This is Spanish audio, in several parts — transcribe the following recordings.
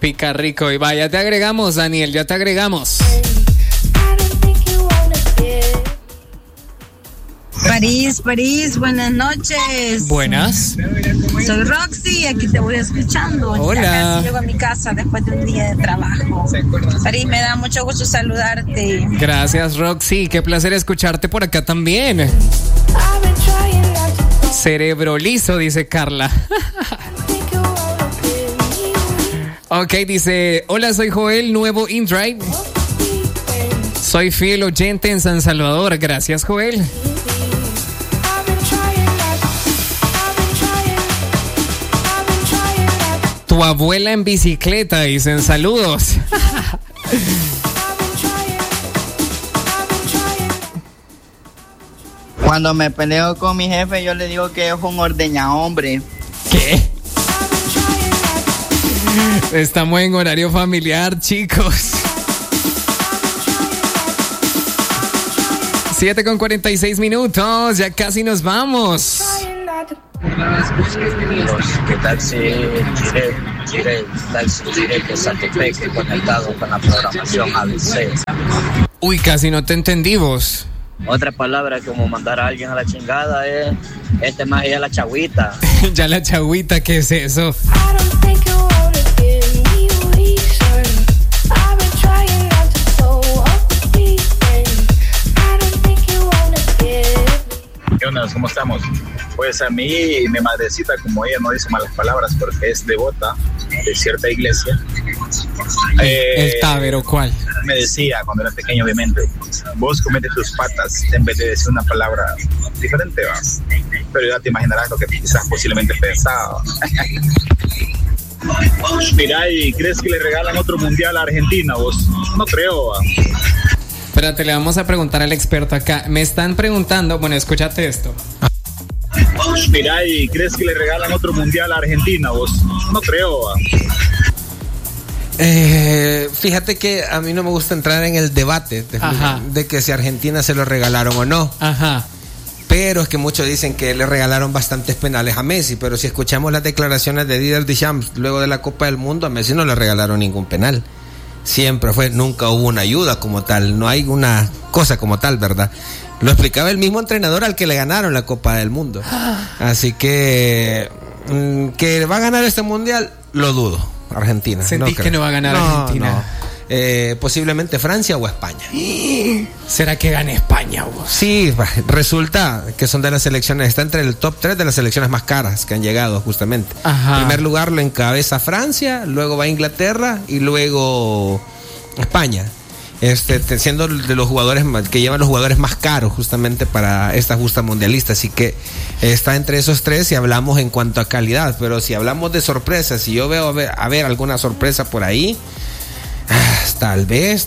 Pica rico. Y vaya, te agregamos, Daniel, ya te agregamos. París, buenas noches. Buenas. Soy Roxy, aquí te voy escuchando. Hola. Ya casi llego a mi casa después de un día de trabajo. París, me da mucho gusto saludarte. Gracias, Roxy. Qué placer escucharte por acá también. Cerebro liso, dice Carla. Ok, dice: hola, soy Joel, nuevo InDrive. Soy fiel oyente en San Salvador. Gracias, Joel. Tu abuela en bicicleta, dicen saludos. Cuando me peleo con mi jefe, yo le digo que es un ordeña hombre. ¿Qué? Estamos en horario familiar, chicos. 7:46, ya casi nos vamos. ¿Qué tal si Chile que Satepec conectado con la programación ABC? Uy, casi no te entendí vos. Otra palabra como mandar a alguien a la chingada es más ya la chagüita. Ya la chagüita, ¿qué es eso? ¿Qué onda? ¿Cómo estamos? Pues a mí, mi madrecita, como ella no dice malas palabras porque es devota de cierta iglesia. El Távero, ¿cuál? Me decía cuando era pequeño, obviamente, vos comete tus patas en vez de decir una palabra diferente, ¿vas? Pero ya te imaginarás lo que quizás posiblemente pensaba. Mira, ¿y crees que le regalan otro mundial a Argentina, vos? No creo, ¿va? Espérate, le vamos a preguntar al experto acá. Me están preguntando, bueno, escúchate esto. Mira, ¿y crees que le regalan otro mundial a Argentina, vos? No creo, ¿va? Fíjate que a mí no me gusta entrar en el debate de que si Argentina se lo regalaron o no. Ajá. Pero es que muchos dicen que le regalaron bastantes penales a Messi, pero si escuchamos las declaraciones de Didier Deschamps luego de la Copa del Mundo, a Messi no le regalaron ningún penal. Siempre nunca hubo una ayuda como tal, no hay una cosa como tal, ¿verdad? Lo explicaba el mismo entrenador al que le ganaron la Copa del Mundo. Así que va a ganar este mundial, lo dudo. Argentina. ¿Sentís que no va a ganar Argentina? No. Posiblemente Francia o España. ¿Será que gane España vos? Sí, resulta que son de las selecciones, está entre el top 3 de las selecciones más caras que han llegado justamente. Ajá. En primer lugar lo encabeza Francia, luego va Inglaterra y luego España. Siendo de los jugadores que llevan los jugadores más caros justamente para esta justa mundialista, así que está entre esos tres si hablamos en cuanto a calidad. Pero si hablamos de sorpresas, si yo veo a ver alguna sorpresa por ahí, tal vez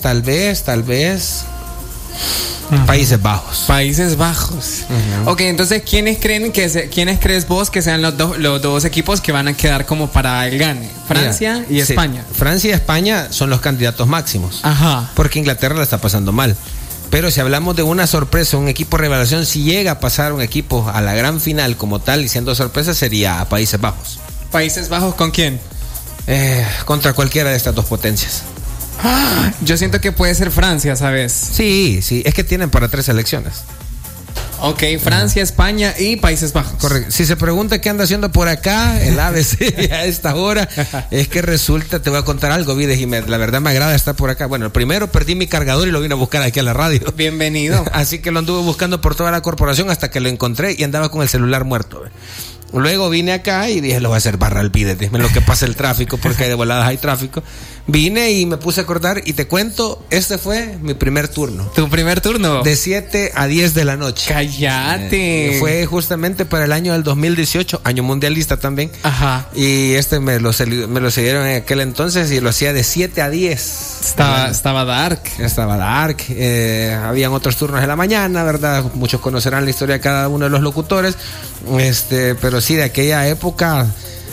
Países Bajos. Uh-huh. Ok, entonces ¿quiénes crees vos que sean los dos equipos que van a quedar como para el gane? Francia y España. Francia y España son los candidatos máximos. Ajá. Porque Inglaterra la está pasando mal. Pero si hablamos de una sorpresa, un equipo revelación, si llega a pasar un equipo a la gran final como tal y siendo sorpresa, sería a Países Bajos. ¿Países Bajos con quién? Contra cualquiera de estas dos potencias. Yo siento que puede ser Francia, ¿sabes? Sí, es que tienen para 3 selecciones. Ok, Francia, España y Países Bajos. Correcto. Si se pregunta qué anda haciendo por acá el ABC a esta hora, es que resulta, te voy a contar algo, Vides, y la verdad me agrada estar por acá. Bueno, primero perdí mi cargador y lo vine a buscar aquí a la radio. Bienvenido. Así que lo anduve buscando por toda la corporación hasta que lo encontré y andaba con el celular muerto. Luego vine acá y dije, lo voy a hacer barra al Vides, dime lo que pasa el tráfico, porque de voladas hay tráfico. Vine y me puse a acordar y te cuento, este fue mi primer turno. ¿Tu primer turno? De 7 a 10 de la noche. ¡Cállate! Fue justamente para el año del 2018, año mundialista también. Ajá. Y me lo siguieron en aquel entonces y lo hacía de 7 a 10. Estaba dark. Habían otros turnos en la mañana, ¿verdad? Muchos conocerán la historia de cada uno de los locutores. Pero sí, de aquella época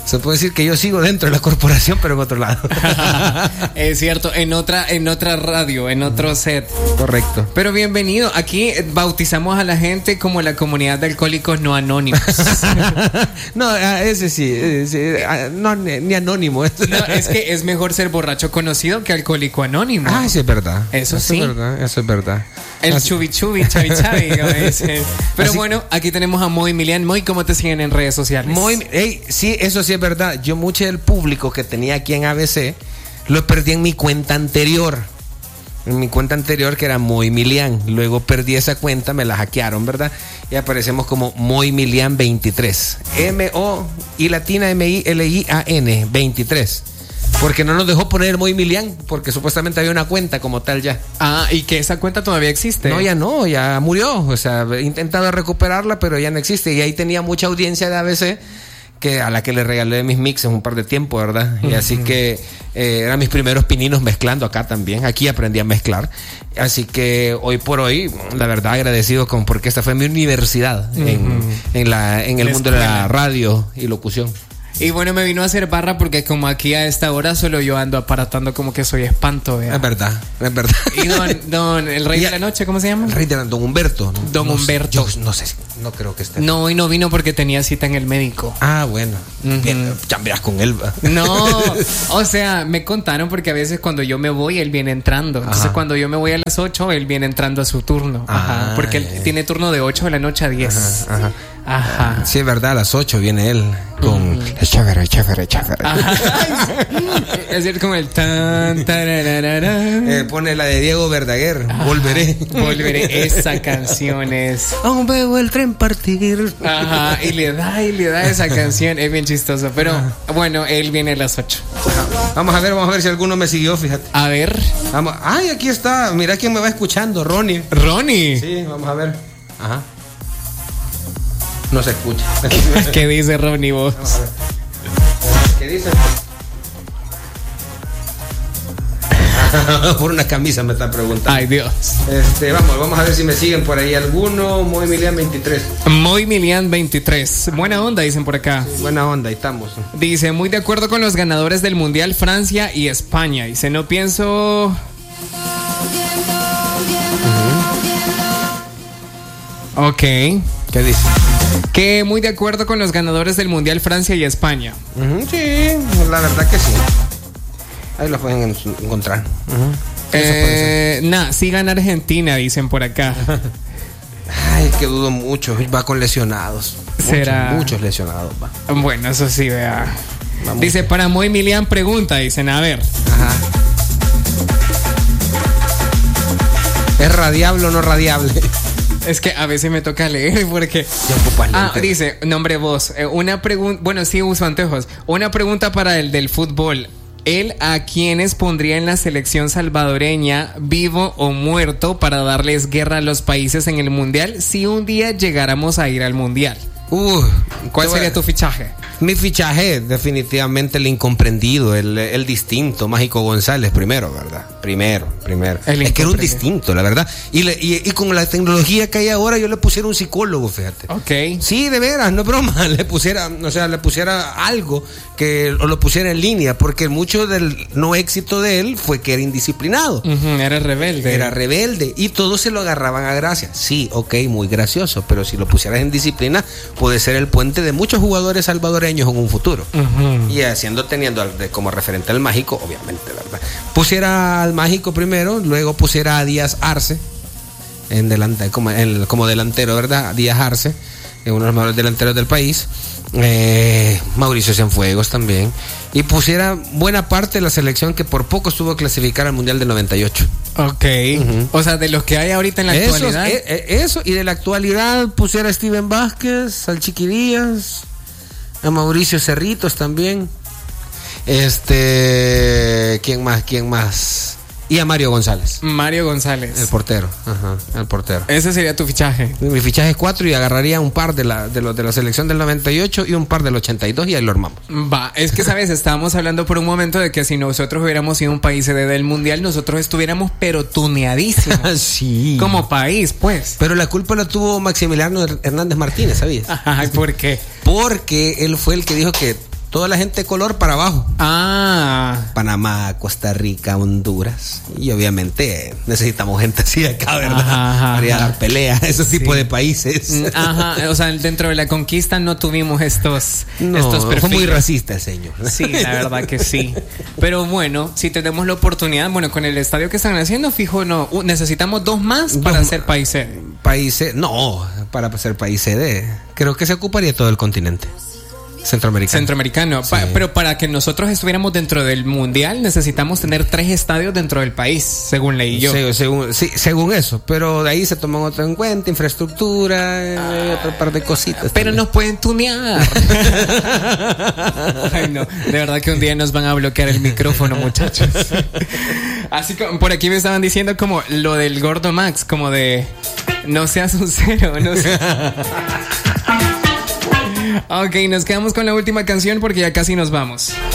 Se puede decir que yo sigo dentro de la corporación, pero en otro lado. Es cierto, en otra radio, en otro set. Correcto. Pero bienvenido. Aquí bautizamos a la gente como la comunidad de alcohólicos no anónimos. No, ese sí. No, ni anónimo. No, es que es mejor ser borracho conocido que alcohólico anónimo. Ah, sí, es verdad. Eso sí. Eso es verdad. El chubi chubi, chavi chavi. Pero así, bueno, aquí tenemos a Moy Milian. Moy, ¿cómo te siguen en redes sociales? Moy, sí, eso sí es verdad. Yo mucho del público que tenía aquí en ABC lo perdí en mi cuenta anterior. En mi cuenta anterior, que era Moy Milian. Luego perdí esa cuenta, me la hackearon, ¿verdad? Y aparecemos como Moy Milian 23. M-O y latina M-I-L-I-A-N 23. Porque no nos dejó poner Moy Milian, porque supuestamente había una cuenta como tal ya. Ah, ¿y que esa cuenta todavía existe? No, ya murió. O sea, he intentado recuperarla, pero ya no existe. Y ahí tenía mucha audiencia de ABC, que a la que le regalé mis mixes un par de tiempo, ¿verdad? Y así que eran mis primeros pininos mezclando acá también. Aquí aprendí a mezclar. Así que hoy por hoy, la verdad, agradecido porque esta fue mi universidad en el mundo de la radio y locución. Y bueno, me vino a hacer barra porque como aquí a esta hora solo yo ando aparatando como que soy espanto, ¿vea? Es verdad. Y don el rey de la noche, ¿cómo se llama? El rey de la Don Humberto. Don Humberto. Yo no sé, no creo que esté. No, hoy no vino porque tenía cita en el médico. Ah, bueno. Bien, chambeas con él. No, o sea, me contaron porque a veces cuando yo me voy, él viene entrando. Entonces cuando yo me voy a las 8, él viene entrando a su turno. Porque él tiene turno de 8 de la noche a 10. Ajá. Sí, es verdad, a las 8 viene él con chévere. Es decir, como el tan pone la de Diego Verdaguer. Volveré. Esa canción es. Aún veo el tren partir. Ajá. Y le da esa canción. Es bien chistoso. Pero bueno, él viene a las 8. Vamos a ver si alguno me siguió, fíjate. A ver. Vamos. Ay, aquí está. Mira quién me va escuchando, Ronnie. Sí, vamos a ver. Ajá. No se escucha. ¿Qué dice Ronnie vos? ¿Qué dice? Por una camisa me está preguntando. Ay, Dios. Vamos a ver si me siguen por ahí alguno. Moy Milian 23. Moy Milian 23. Buena onda, dicen por acá. Sí, buena onda, ahí estamos. Dice, muy de acuerdo con los ganadores del Mundial, Francia y España. Dice, no pienso... Ok. ¿Qué dice? Que muy de acuerdo con los ganadores del Mundial, Francia y España. Sí, la verdad que sí. Ahí lo pueden encontrar. Sí gana Argentina, dicen por acá. Ay, que dudo mucho. Va con lesionados. ¿Será? Muchos lesionados, va. Bueno, eso sí, vea. Dice, para Moy Milian pregunta, dicen, a ver. Ajá. ¿Es radiable o no radiable? Es que a veces me toca leer porque... dice, nombre vos. Una pregunta... Bueno, sí uso anteojos. Una pregunta para el del fútbol. ¿Él a quiénes pondría en la selección salvadoreña, vivo o muerto, para darles guerra a los países en el Mundial si un día llegáramos a ir al Mundial? ¿Cuál sería tu fichaje? Mi fichaje, definitivamente el incomprendido, el distinto, Mágico González, primero, ¿verdad? Primero. Es que era un distinto, la verdad. Y con la tecnología que hay ahora, yo le pusiera un psicólogo, fíjate. Ok. Sí, de veras, no es broma. Le pusiera algo o lo pusiera en línea, porque mucho del no éxito de él fue que era indisciplinado. Era rebelde. Y todos se lo agarraban a gracia. Sí, ok, muy gracioso, pero si lo pusieras en disciplina, puede ser el puente de muchos jugadores salvadoreños en un futuro. Y teniendo como referente al Mágico, obviamente, ¿verdad? Pusiera al Mágico primero, luego pusiera a Díaz Arce como delantero, ¿verdad? Díaz Arce, uno de los mejores delanteros del país. Mauricio Cienfuegos también. Y pusiera buena parte de la selección que por poco estuvo a clasificar al Mundial del 98. Ok. O sea, de los que hay ahorita en la actualidad. Eso, y de la actualidad pusiera a Steven Vázquez, al Chiqui Díaz, a Mauricio Cerritos también. ¿Quién más? Y a Mario González. El portero. El portero. Ese sería tu fichaje. Mi fichaje es 4 y agarraría un par de los de la selección del 98 y un par del 82 y ahí lo armamos. Es que, ¿sabes? Estábamos hablando por un momento de que si nosotros hubiéramos sido un país sede del Mundial, nosotros estuviéramos pero tuneadísimos. Sí. Como país, pues. Pero la culpa la tuvo Maximiliano Hernández Martínez, ¿sabías? ¿Por qué? Porque él fue el que dijo que Toda la gente de color para abajo. Panamá, Costa Rica, Honduras. Y obviamente necesitamos gente así de acá, ¿verdad? Para ir a dar pelea a esos tipos de países. O sea, dentro de la conquista no tuvimos estos perfiles. Fue muy racista el señor. Sí, la verdad que sí. Pero bueno, si tenemos la oportunidad, bueno, con el estadio que están haciendo, fijo, no. Necesitamos 2 más para ser país sede. No, para ser país sede. Creo que se ocuparía todo el continente. Centroamericano. Sí. Pero para que nosotros estuviéramos dentro del mundial necesitamos tener 3 estadios dentro del país, según leí yo. Según eso, pero de ahí se toman otro en cuenta, infraestructura, otro par de cositas. Pero nos pueden tunear. Ay, no, de verdad que un día nos van a bloquear el micrófono, muchachos. Así como por aquí me estaban diciendo como lo del Gordo Max, como de no seas un cero, no sé. Ok, nos quedamos con la última canción porque ya casi nos vamos.